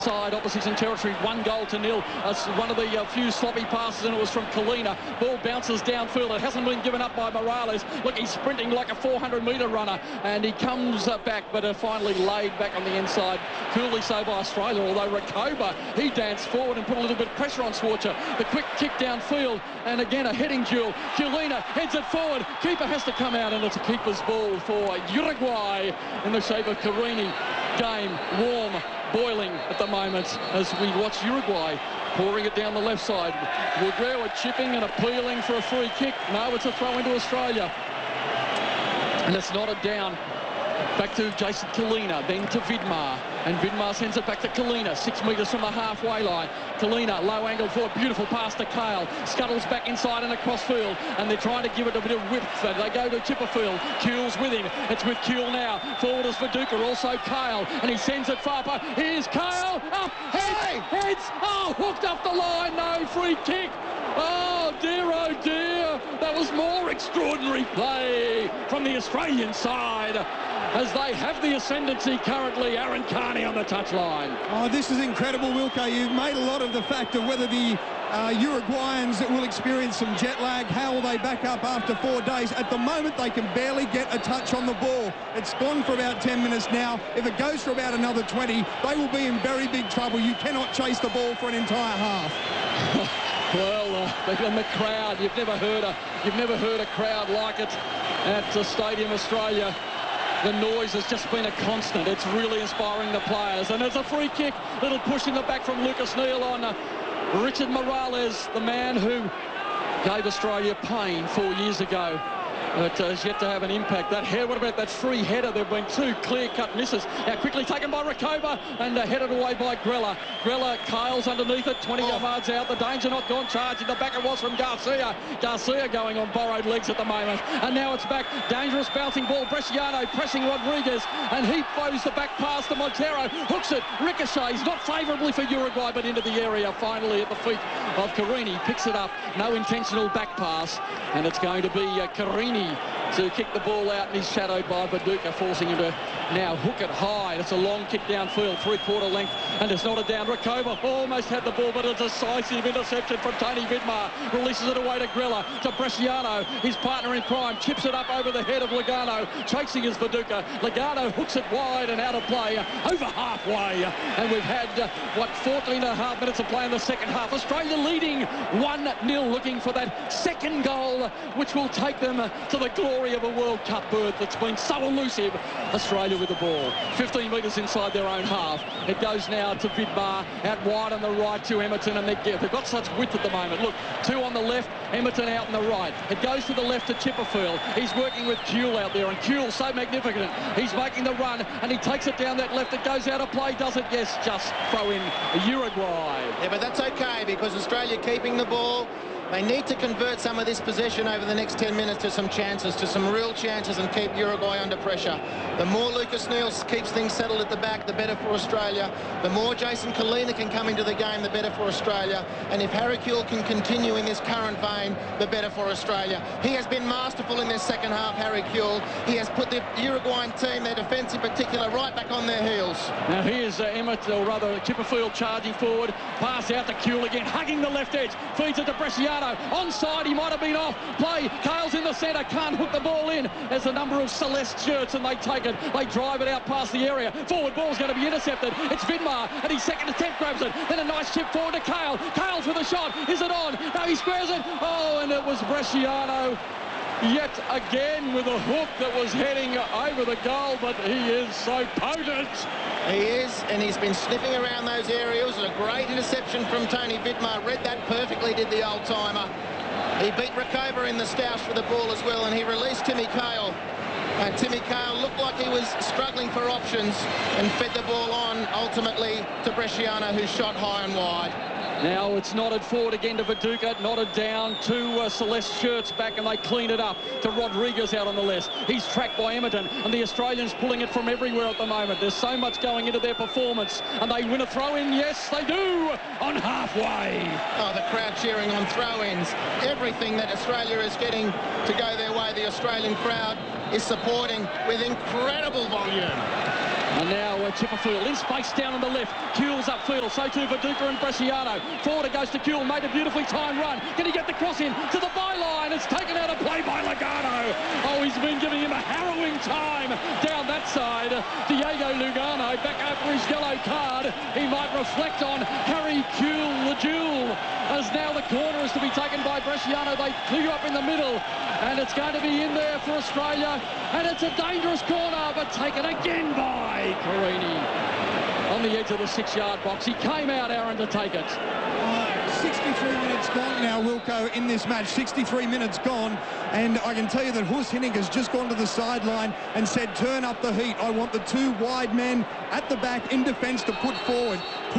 Side opposition territory, 1-0. One of the few sloppy passes, and it was from Kalina. Ball bounces downfield. It hasn't been given up by Morales. Look, he's sprinting like a 400-metre runner, and he comes back, but finally laid back on the inside. Coolly so by Australia, although Rakoba, he danced forward and put a little bit of pressure on Schwarzer. The quick kick downfield, and again a heading duel. Kalina heads it forward. Keeper has to come out, and it's a keeper's ball for Uruguay in the shape of Carini. Game warm, boiling at the moment as we watch Uruguay pouring it down the left side. Woodrow chipping and appealing for a free kick. No, it's a throw into Australia. And it's not a down. Back to Jason Kalina, then to Vidmar. And Vidmar sends it back to Kalina, 6 metres from the halfway line. Kalina, low angle forward, beautiful pass to Kale. Scuttles back inside and across field, and they're trying to give it a bit of width. They go to Chipperfield. Kuhl's with him. It's with Kuhl now. Forward is Viduka, also Kale, and he sends it far. Here's Kale, up, heads, oh, hooked up the line, no free kick. Oh dear, that was more extraordinary play from the Australian side as they have the ascendancy currently. Aaron Carney on the touchline. Oh, this is incredible, Wilco. You've made a lot of the fact of whether the Uruguayans will experience some jet lag. How will they back up after 4 days? At the moment, they can barely get a touch on the ball. It's gone for about 10 minutes now. If it goes for about another 20, they will be in very big trouble. You cannot chase the ball for an entire half. Well, and the crowd, you've never heard a crowd like it at the Stadium Australia. The noise has just been a constant. It's really inspiring the players. And there's a free kick, little push in the back from Lucas Neal on Richard Morales, the man who gave Australia pain 4 years ago. But has yet to have an impact. That head, what about that free header? There have been two clear-cut misses. Now quickly taken by Rakoba and headed away by Grella. Grella, Kale's underneath it, 20 yards out. The danger not gone, charging the back it was from Garcia. Garcia going on borrowed legs at the moment. And now it's back, dangerous bouncing ball. Bresciano pressing Rodriguez, and he throws the back pass to Montero. Hooks it, ricochets, not favourably for Uruguay, but into the area finally at the feet of Carini. Picks it up, no intentional back pass, and it's going to be Carini to kick the ball out, and he's shadowed by Viduka, forcing him to now hook it high. It's a long kick downfield, 3/4 length, and it's not a down. Rakoba almost had the ball, but a decisive interception from Tony Vidmar. Releases it away to Grella, to Bresciano, his partner in crime, chips it up over the head of Logano. Chasing is Viduka. Logano hooks it wide and out of play, over halfway. And we've had, 14 and a half minutes of play in the second half. Australia leading 1-0, looking for that second goal, which will take them to the glory of a World Cup berth that's been so elusive. Australia with the ball, 15 metres inside their own half. It goes now to Vidmar, out wide on the right to Emerton, and they've got such width at the moment. Look, two on the left, Emerton out on the right. It goes to the left to Chipperfield. He's working with Kuhl out there, and Kuhl so magnificent. He's making the run, and he takes it down that left. It goes out of play, does it? Yes, just throw in Uruguay. Yeah, but that's okay, because Australia keeping the ball. They need to convert some of this possession over the next 10 minutes to some chances, to some real chances, and keep Uruguay under pressure. The more Lucas Neal keeps things settled at the back, the better for Australia. The more Jason Kalina can come into the game, the better for Australia. And if Harry Kuhl can continue in this current vein, the better for Australia. He has been masterful in this second half, Harry Kuhl. He has put the Uruguayan team, their defence in particular, right back on their heels. Now here's Emmett, or rather Chipperfield, charging forward. Pass out to Kuhl again, hugging the left edge. Feeds it to Bresciano. Onside, he might have been off play. Kale's in the centre, can't hook the ball in. There's a number of Celeste shirts, and they take it. They drive it out past the area. Forward ball's going to be intercepted. It's Vidmar, and his second attempt grabs it. Then a nice chip forward to Kale. Kale's with a shot. Is it on? No, he squares it. Oh, and it was Bresciano yet again with a hook that was heading over the goal, but he is so potent. He is, and he's been sniffing around those areas. A great interception from Tony Vidmar. Read that perfectly, did the old-timer. He beat Rakoba in the stoush for the ball as well, and he released Timmy Kale. And Timmy Kale looked like he was struggling for options and fed the ball on, ultimately, to Bresciano, who shot high and wide. Now it's nodded forward again to Viduka, nodded down to Celeste shirts back, and they clean it up to Rodriguez out on the left. He's tracked by Emerton, and the Australians pulling it from everywhere at the moment. There's so much going into their performance, and they win a throw-in. Yes, they do, on halfway. Oh, the crowd cheering on throw-ins. Everything that Australia is getting to go their way, the Australian crowd is supporting with incredible volume. And now Chipperfield in space down on the left. Kuhl's upfield, so too Viduka and Bresciano. Forward it goes to Kuhl, made a beautifully timed run. Can he get the cross in to the byline? It's taken out of play by Lugano. Oh, he's been giving him a harrowing time down that side. Diego Lugano back after his yellow card. He might reflect on Harry Kuhl, the jewel, as now the corner is to be taken by Bresciano. They clear up in the middle, and it's going to be in there for Australia. And it's a dangerous corner, but taken again by Carini on the edge of the 6-yard box. He came out, Aaron, to take it. 63 minutes gone now, Wilco, in this match. 63 minutes gone, and I can tell you that Horst Hinnig has just gone to the sideline and said, turn up the heat. I want the two wide men at the back in defence to put forward.